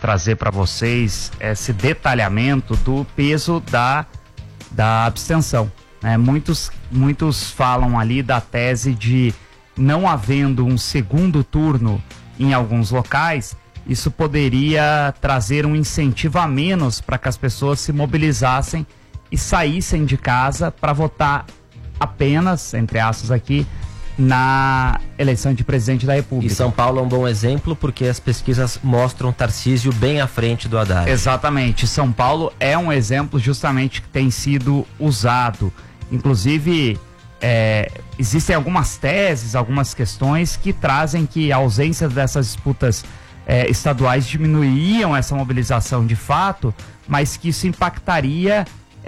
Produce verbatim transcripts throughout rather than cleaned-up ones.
trazer para vocês esse detalhamento do peso da, da abstenção. Né? Muitos, muitos falam ali da tese de não havendo um segundo turno em alguns locais, isso poderia trazer um incentivo a menos para que as pessoas se mobilizassem e saíssem de casa para votar apenas, entre aspas aqui, na eleição de presidente da República. E São Paulo é um bom exemplo porque as pesquisas mostram Tarcísio bem à frente do Haddad. Exatamente. São Paulo é um exemplo justamente que tem sido usado. Inclusive, é, existem algumas teses, algumas questões que trazem que a ausência dessas disputas é, estaduais diminuiriam essa mobilização de fato, mas que isso impactaria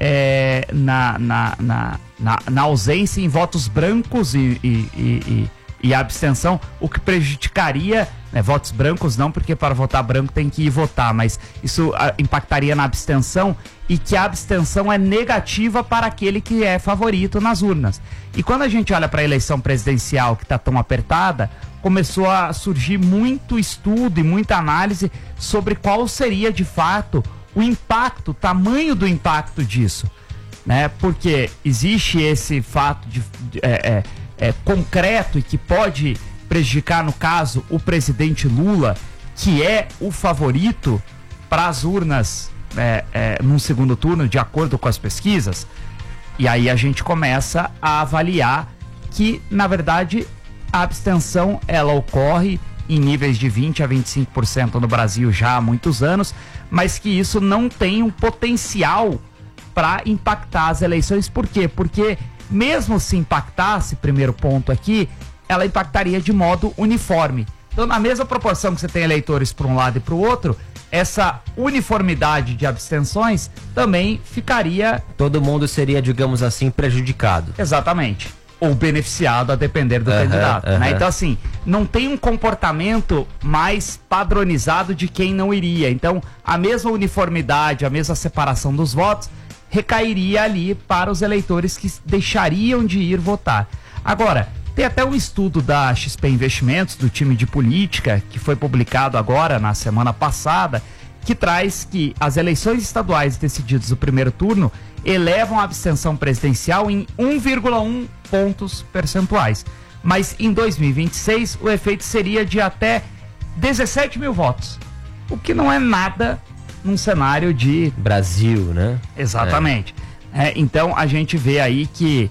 É, na, na, na, na, na ausência em votos brancos e, e, e, e abstenção, o que prejudicaria, né, votos brancos não, porque para votar branco tem que ir votar, mas isso a, impactaria na abstenção, e que a abstenção é negativa para aquele que é favorito nas urnas. E quando a gente olha para a eleição presidencial que está tão apertada, começou a surgir muito estudo e muita análise sobre qual seria de fato o impacto, o tamanho do impacto disso, né? Porque existe esse fato de, de, é, é, é, concreto e que pode prejudicar, no caso, o presidente Lula, que é o favorito para as urnas é, é, num segundo turno, de acordo com as pesquisas. E aí a gente começa a avaliar que, na verdade, a abstenção ela ocorre em níveis de vinte a vinte e cinco por cento no Brasil já há muitos anos, mas que isso não tem um potencial para impactar as eleições. Por quê? Porque mesmo se impactasse, primeiro ponto aqui, ela impactaria de modo uniforme. Então, na mesma proporção que você tem eleitores para um lado e para o outro, essa uniformidade de abstenções também ficaria... Todo mundo seria, digamos assim, prejudicado. Exatamente. Ou beneficiado, a depender do uhum, candidato, uhum. né? Então, assim, não tem um comportamento mais padronizado de quem não iria. Então, a mesma uniformidade, a mesma separação dos votos recairia ali para os eleitores que deixariam de ir votar. Agora, tem até um estudo da X P Investimentos, do time de política, que foi publicado agora, na semana passada, que traz que as eleições estaduais decididas no primeiro turno elevam a abstenção presidencial em um vírgula um pontos percentuais. Mas em dois mil e vinte e seis o efeito seria de até dezessete mil votos. O que não é nada num cenário de... Brasil, né? Exatamente. É. É, então a gente vê aí que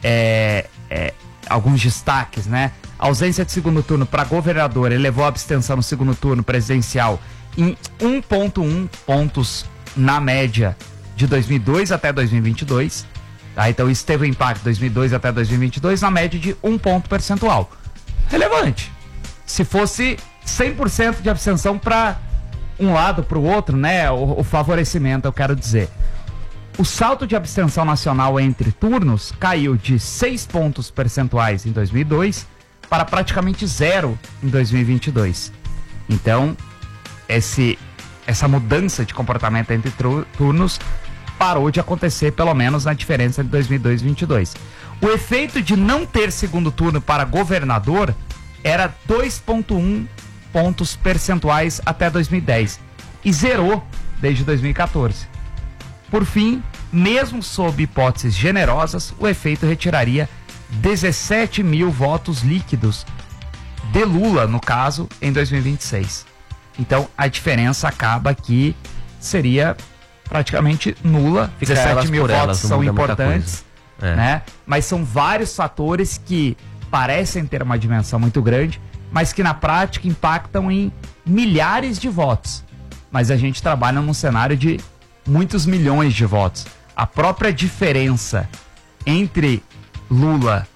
é, é, alguns destaques, né? A ausência de segundo turno para governador elevou a abstenção no segundo turno presidencial em um vírgula um pontos na média de dois mil e dois até dois mil e vinte e dois, tá? Então isso teve um impacto de dois mil e dois até dois mil e vinte e dois na média de um ponto percentual. Relevante. Se fosse cem por cento de abstenção para um lado, para o outro, né? O, o favorecimento, eu quero dizer. O salto de abstenção nacional entre turnos caiu de seis pontos percentuais em dois mil e dois para praticamente zero em dois mil e vinte e dois. Então, esse, essa mudança de comportamento entre turnos parou de acontecer, pelo menos na diferença de dois mil e dois e vinte e dois. O efeito de não ter segundo turno para governador era dois vírgula um pontos percentuais até dois mil e dez e zerou desde dois mil e quatorze. Por fim, mesmo sob hipóteses generosas, o efeito retiraria dezessete mil votos líquidos de Lula, no caso, em dois mil e vinte e seis. Então, a diferença acaba que seria praticamente nula. Fica dezessete mil votos elas, são importantes, é. né? Mas são vários fatores que parecem ter uma dimensão muito grande, mas que na prática impactam em milhares de votos. Mas a gente trabalha num cenário de muitos milhões de votos. A própria diferença entre Lula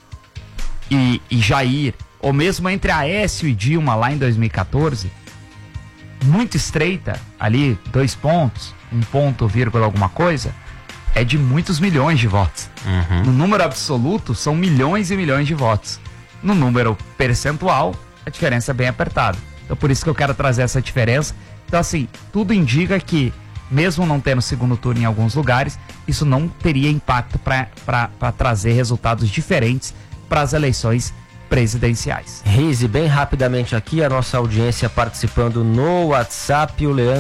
e, e Jair, ou mesmo entre Aécio e Dilma lá em dois mil e quatorze, muito estreita, ali dois pontos, um ponto, vírgula alguma coisa, é de muitos milhões de votos. Uhum. No número absoluto, são milhões e milhões de votos. No número percentual, a diferença é bem apertada. Então, por isso que eu quero trazer essa diferença. Então, assim, tudo indica que, mesmo não tendo segundo turno em alguns lugares, isso não teria impacto para trazer resultados diferentes para as eleições presidenciais. Rize, bem rapidamente aqui, a nossa audiência participando no WhatsApp, o Leandro